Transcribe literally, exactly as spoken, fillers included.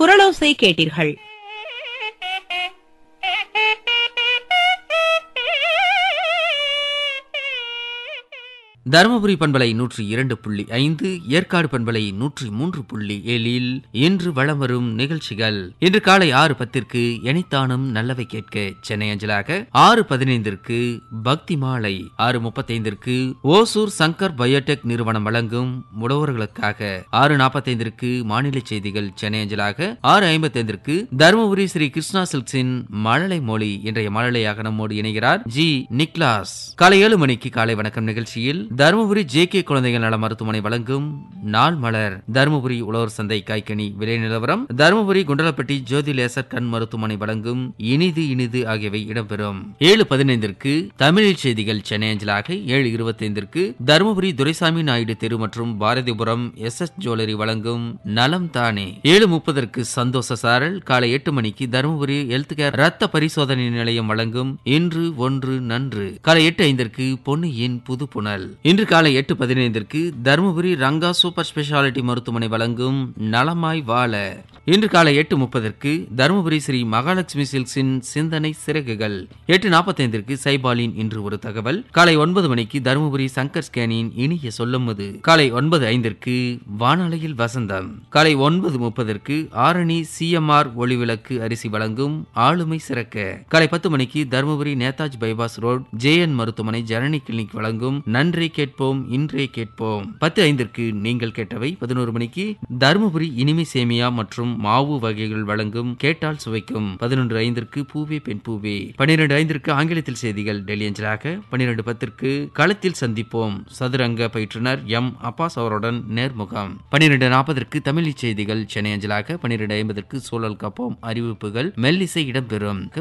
குரலோசை கேட்டீர்கள். தருமபுரி பண்பலை நூற்றி இரண்டு புள்ளி ஐந்து, ஏற்காடு பண்பலை நூற்றி மூன்று புள்ளி ஏழில் இன்று வளம் வரும் நிகழ்ச்சிகள். இன்று காலை ஆறு பத்திற்கு எனித்தானும் நல்லவை கேட்க சென்னை அஞ்சலாக, ஆறு பதினைந்திற்கு பக்தி மாலை, ஆறு முப்பத்தைந்திற்கு ஓசூர் சங்கர் பயோடெக் நிறுவனம் வழங்கும் முடவர்களுக்காக, ஆறு நாற்பத்தைந்திற்கு மாநில செய்திகள் சென்னை அஞ்சலாக, ஆறு ஐம்பத்தைந்திற்கு தருமபுரி ஸ்ரீ கிருஷ்ணா சில்க்ஸின் மழலை மொழி. இன்றைய மழலையாக நம்மோடு இணைகிறார் ஜி நிக்லாஸ். காலை ஏழு மணிக்கு காலை வணக்கம் நிகழ்ச்சியில் தருமபுரி ஜே கே குழந்தைகள் நல மருத்துவமனை வழங்கும் நாள் மலர், தருமபுரி உழவர் சந்தை காய்கனி விலை நிலவரம், தருமபுரி குண்டலப்பட்டி ஜோதி லேசர் கண் மருத்துவமனை வழங்கும் இனிது இனிது ஆகியவை இடம்பெறும். ஏழு பதினைந்திற்கு தமிழில் செய்திகள் சென்னை அஞ்சலாக, ஏழு இருபத்தைந்திற்கு தருமபுரி துரைசாமி நாயுடு தெரு மற்றும் பாரதிபுரம் எஸ் எஸ் ஜுவல்லரி வழங்கும் நலம் தானே. ஏழு முப்பதற்கு சந்தோஷ சாரல். காலை எட்டு மணிக்கு தருமபுரி ஹெல்த் கேர் ரத்த பரிசோதனை நிலையம் வழங்கும் இன்று ஒன்று நன்று. காலை எட்டு ஐந்திற்கு பொன்னியின் புது புனல். இன்று காலை எட்டு பதினைந்திற்கு தருமபுரி ரங்கா சூப்பர் ஸ்பெஷாலிட்டி மருத்துவமனை வழங்கும் நலமாய் வாழ. இன்று காலை எட்டு முப்பதற்கு தருமபுரி ஸ்ரீ மகாலட்சுமி சில்க்ஸின் சிந்தனை சிறகுகள். எட்டு நாற்பத்தைந்திற்கு சைபாலின் இன்று ஒரு தகவல். காலை ஒன்பது மணிக்கு தருமபுரி சங்கர் ஸ்கேனின் இனிய சொல்லும்மது. காலை ஒன்பது ஐந்திற்கு வானொலியில் வசந்தம். காலை ஒன்பது முப்பதற்கு ஆரணி சி எம் ஆர் ஒளிவிளக்கு அரிசி வழங்கும் ஆளுமை சிறக்க. காலை பத்து மணிக்கு Dharmapuri Netaji bypass road J N மருத்துவமனை ஜனனி கிளினிக் வழங்கும் நன்றி கேட்போம் இன்றே கேட்போம். பத்து ஐந்திற்கு நீங்கள் கேட்டவை. பதினோரு மணிக்கு தருமபுரி இனிமை சேமியா மற்றும் மாவு வகைகள் வழங்கும் கேட்டால் சுவைக்கும். பதினொன்று ஐந்திற்கு பூவே பெண் பூவே. பனிரெண்டு ஐந்திற்கு ஆங்கிலத்தில் செய்திகள் டெல்லி அஞ்சலாக. பனிரெண்டு பத்திற்கு களத்தில் சந்திப்போம், சதுரங்க பயிற்றுனர் எம் அப்பாஸ் அவருடன் நேர்முகம். பனிரெண்டு நாற்பதற்கு தமிழ் செய்திகள் சென்னை அஞ்சலாக. பனிரெண்டு ஐம்பதற்கு சூழல் காப்போம் அறிவிப்புகள் மெல்லிசை இடம்பெறும்.